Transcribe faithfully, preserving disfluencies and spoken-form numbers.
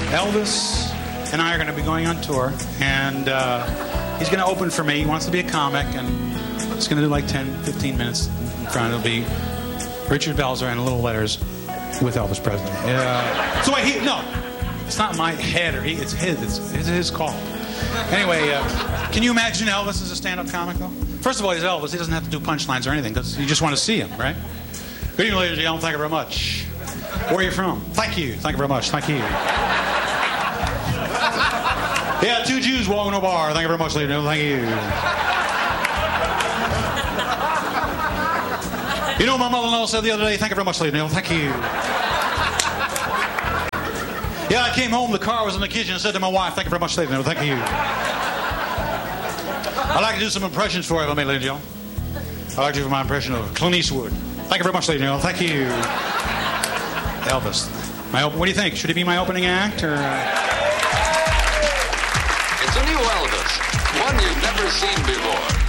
Elvis and I are going to be going on tour, and uh, he's going to open for me. He wants to be a comic, and he's going to do like ten, fifteen minutes in front. It'll be Richard Belzer and little letters with Elvis Presley. Yeah. So wait, he, no, it's not my head, or he, it's his. It's, it's his call. Anyway, uh, can you imagine Elvis as a stand-up comic, though? First of all, he's Elvis. He doesn't have to do punchlines or anything, because you just want to see him, right? Good evening, ladies and gentlemen. Thank you very much. Where are you from? Thank you. Thank you very much. Thank you. Yeah, two Jews walking in a bar. Thank you very much, ladies and gentlemen. Thank you. You know, my mother-in-law said the other day, thank you very much, ladies and gentlemen. Thank you. Yeah, I came home, the car was in the kitchen, and said to my wife, thank you very much, ladies and gentlemen. Thank you. I'd like to do some impressions for you, if I may, ladies and gentlemen. I'd like to do my impression of Clint Eastwood. Thank you very much, ladies and gentlemen. Thank you. Elvis. My op- what do you think? Should it be my opening act, or... Uh... It's a new Elvis, one you've never seen before.